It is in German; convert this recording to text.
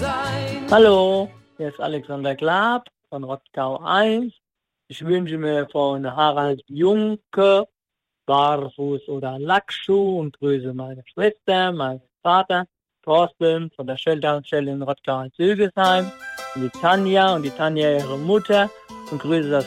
sein. Hallo, hier ist Alexander Glab von Rottgau 1. Ich wünsche mir von Harald Junke Barfuß oder Lackschuh und grüße meine Schwester, meinen Vater, Thorsten von der Shelldown-Stelle in Rottgau-Hildesheim und die Tanja ihre Mutter und grüße das